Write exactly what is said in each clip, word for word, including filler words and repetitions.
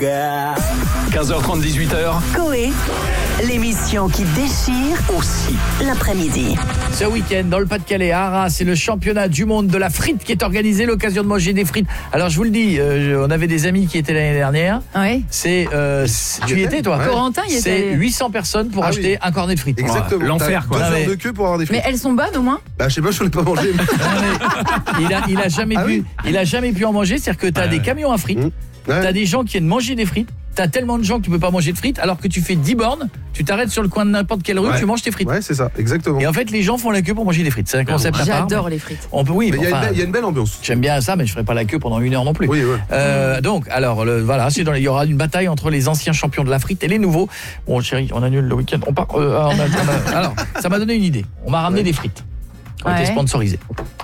quinze heures trente, dix-huit heures. Coé, l'émission qui déchire aussi l'après-midi. Ce week-end, dans le Pas-de-Calais, à Arras, c'est le championnat du monde de la frite qui est organisé, l'occasion de manger des frites. Alors, je vous le dis, euh, on avait des amis qui étaient l'année dernière. Oui. C'est, euh, c'est tu y étais, toi? Ouais. Corentin, il était. C'est huit cents personnes pour Ah acheter oui. un cornet de frites. Exactement. L'enfer, quoi. Deux Non, heures mais- de queue pour avoir des frites. Mais elles sont bonnes au moins. Bah, je sais pas, je ne l'ai pas mangé. Non, mais il a, il a jamais Ah pu, oui. il a jamais pu en manger. C'est-à-dire que t'as Ouais, des ouais. camions à frites, Mmh. Ouais. t'as des gens qui viennent manger des frites. T'as tellement de gens que tu peux pas manger de frites, alors que tu fais dix bornes, tu t'arrêtes sur le coin de n'importe quelle rue, Ouais. tu manges tes frites. Ouais, c'est ça, exactement. Et en fait, les gens font la queue pour manger des frites. C'est un concept à part. J'adore les frites. On peut, oui, Mais il y, a une enfin, belle- il y a une belle ambiance. j'aime bien ça, mais je ferai pas la queue pendant une heure non plus. Oui, ouais. Euh, donc, alors, le, voilà, c'est dans les- il y aura une bataille entre les anciens champions de la frite et les nouveaux. Bon, chérie, on annule le week-end. On part. euh, on a- on a- alors, ça m'a donné une idée. On m'a ramené Ouais. des frites. On a Ouais. été sponsorisés.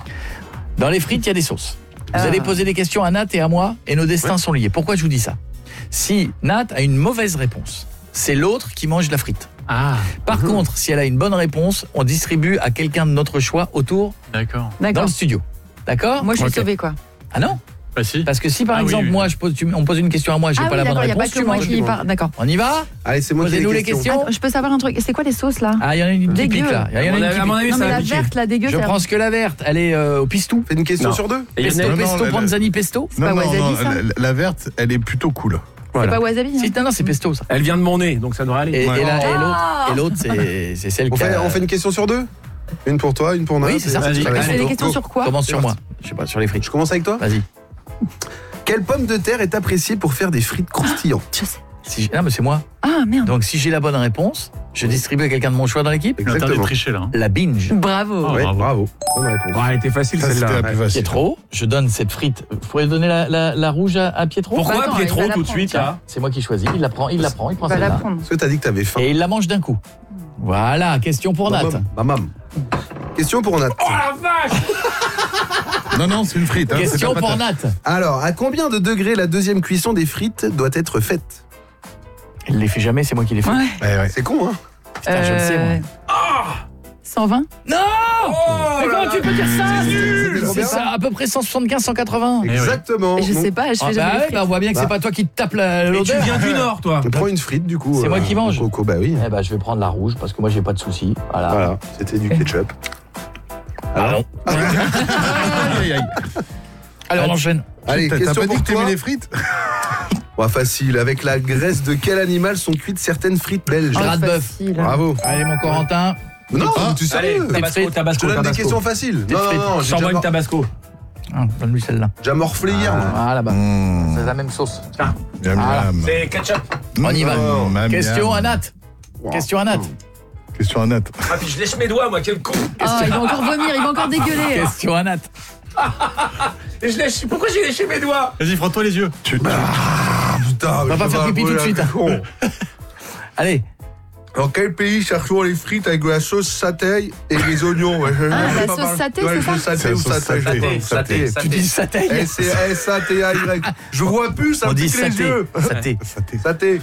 Dans les frites, il y a des sauces. Vous Ah. allez poser des questions à Nat et à moi, et nos destins Ouais. sont liés. Pourquoi je vous dis ça? Si Nat a une mauvaise réponse, c'est l'autre qui mange la frite. Ah, Par Mhm. contre, si elle a une bonne réponse, on distribue à quelqu'un de notre choix autour d'accord. dans D'accord. le studio. D'accord? Moi je suis Ok. sauvée quoi. Ah non? Bah si. Parce que si par Ah oui, exemple, oui. moi, je pose, tu- on pose une question à moi, j'ai Ah pas oui, la bonne d'accord, il y a pas réponse, que tu moi manges. qui parle. D'accord. On y va? Allez, c'est moi qui ai Posez-nous les les questions. questions. Attends, je peux savoir un truc. C'est quoi les sauces là? Ah, il y en a une qui Dégueu. pique là. Il y en a À mon une avis- qui à mon pique. avis, Non ça mais va la piquer. verte, la dégueu, Je ça- prends ce que la verte, elle est euh, au pistou. Fais une question Non. sur deux. Et il y en Pesto, a- non, pesto, la- panzani, pesto. C'est pas wasabi, ça la, la verte, elle est plutôt cool. C'est pas wasabi. hein. Si, non, non, c'est pesto ça. Elle vient de mon nez, donc ça devrait aller. Et, et Ouais. la- et l'autre, Ah. et l'autre, c'est c'est celle On qui fait, a... on fait une question sur deux. Une pour toi, une pour Nat. Oui, c'est ça. Vas-y. Chacun C'est son des tour. questions Go. sur quoi? Commence sur moi. Je sais pas, sur les frites. Je commence avec toi. Vas-y. Quelle pomme de terre est appréciée pour faire des frites croustillantes? Je sais. Si j'ai- non, mais c'est moi. Ah merde. Donc si j'ai la bonne réponse, je distribue à quelqu'un de mon choix dans l'équipe. Attendez de Exactement. tricher là. hein. La binge. Bravo. Oh, Ouais, bravo. bravo. Bonne réponse. Ouais, elle était facile Ça, c'était celle-là. la plus Ouais. facile. Pietro, je donne cette frite. Vous pourriez donner la, la, la rouge à, à Pietro? Bah Pourquoi attends, il Pietro va la tout de prendre, suite tiens. là? C'est moi qui choisis. Il la prend, il la prend, il prend On va la celle-là. prendre. Est-ce que t'as dit que t'avais faim? Et il la mange d'un coup. Voilà, question pour Nat. Mamam. Mamam. Question pour Nat. Oh la vache! Non, non, c'est une frite. Hein, c'est Question pas pour patate. Nat. Alors, à combien de degrés la deuxième cuisson des frites doit être faite? Il les fait jamais, c'est moi qui les fais. Ouais. Ouais, ouais. C'est con, hein? Putain, je le sais, moi. cent vingt? Non! Mais comment tu peux dire ça? C'était C'est combien? ça, à peu près cent soixante-quinze, cent quatre-vingts. Eh ouais. Exactement. Et je Donc, sais pas, je Ah fais bah jamais ouais, les frites. bah on voit bien que c'est Bah. pas toi qui te tape la- Mais tu l'odeur. viens du Nord, toi. On prend une frite, du coup. C'est moi qui mange. Coco, bah oui. Eh bah je vais prendre la rouge parce que moi j'ai pas de soucis. Voilà. Voilà, c'était du ketchup. Ah non. Aïe, aïe, aïe. Allez, on enchaîne. Allez, T'as t'as question pas dit pour que t'aimais toi. les frites? Ouais, facile. Avec la graisse de quel animal sont cuites certaines frites belges? Oh, Gratte bœuf. facile. Bravo. Allez mon Corentin. Non, Ah. tu sais. Allez, Je Tabasco, frites. Tabasco, te donne des Tabasco. questions faciles. Des Non, non, frites. non, j'ai Sors-moi déjà, une Tabasco. Ah, donne-lui celle-là. déjà morflé hier. moi. Ah là-bas. Mmh. C'est la même sauce. Miam, Ah, miam. C'est ketchup. On y va. Mmh, miam, Question miam. à Nat. Question à Nat. Question à Nat. Ah, puis je lèche mes doigts, moi, quel con. Ah, il va encore vomir, il va encore dégueuler. Question à Nat. Et je lèche. Pourquoi j'ai léché mes doigts? Vas-y, frotte-toi les yeux. Tu, tu- Ah, putain, On va je pas vais faire pipi tout de brûler suite. un con. Allez. Dans quel pays cherchons les frites avec de la sauce satay et les oignons? Ouais, je- Ah, je la sais pas sauce parler. saté, Ouais, c'est je ça? saté C'est ou la sauce saté, je sais saté. pas. Saté, Tu saté. dis saté. S S A T A Y. Je vois plus, ça On me dit pique les saté. yeux. Saté. Saté. Saté.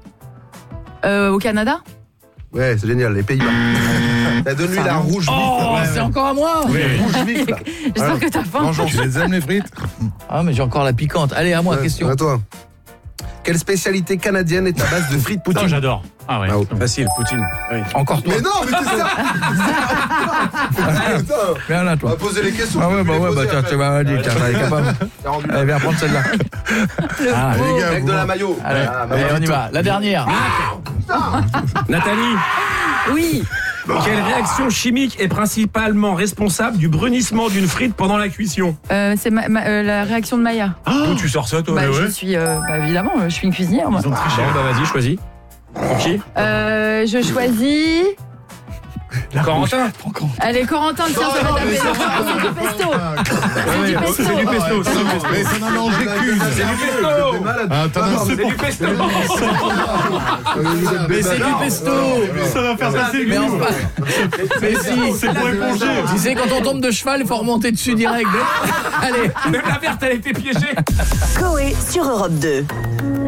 Euh, au Canada? Ouais, c'est génial, les Pays-Bas. T'as donné la rouge Oh, vif. c'est encore à moi. là. Rouge vif, là. J'espère que t'as faim. Vengeance. Tu les aimes les frites? Ah mais j'ai encore la piquante. Allez, à moi, Ouais, question. À toi. Quelle spécialité canadienne est à base de frites Putain, poutine? j'adore. Ah ouais. Ah, oh. Facile, Poutine. Oui. Encore toi. Mais non, mais c'est ça. Putain, Viens là, on toi. va poser les questions. Ah je ouais, peux bah plus les ouais, bah poser tiens, après. tu vas dire, tiens, t'es capable. T'as rendu là. Allez, viens prendre celle-là. Ah, Le les beau. gars, Avec vous- de la maillot. allez, Ah, bah, allez, bah, on y va. La dernière. Nathalie, Oui. quelle réaction chimique est principalement responsable du brunissement d'une frite pendant la cuisson? Euh, c'est ma- ma- euh, la réaction de Maya. D'où tu sors ça, toi? Bah, mais je ouais. suis, euh, bah, évidemment, euh, je suis une cuisinière, moi. Bon, bah vas-y, choisis. Pour qui? Euh, je choisis. Corentin. Allez, Corentin, tiens, ça va taper. C'est du pesto. C'est du pesto. C'est du pesto. c'est du pesto. Mais ça n'en a mangé qu'une. C'est du pesto. T'es malade. Ah, t'en as C'est du pesto. Mais c'est du pesto. Ça va faire passer Mais enfin. Mais si. C'est pour éponger. Tu sais, quand on tombe de cheval, il faut remonter dessus direct. Allez. Même la verte, elle a été piégée. Coé sur Europe deux.